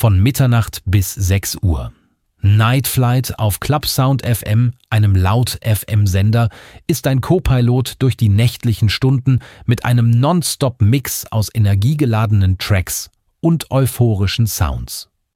von Mitternacht bis 6 Uhr. Night Flight auf Clubsound FM, einem Laut-FM-Sender, ist ein Co-Pilot durch die nächtlichen Stunden mit einem Non-Stop-Mix aus energiegeladenen Tracks und euphorischen Sounds.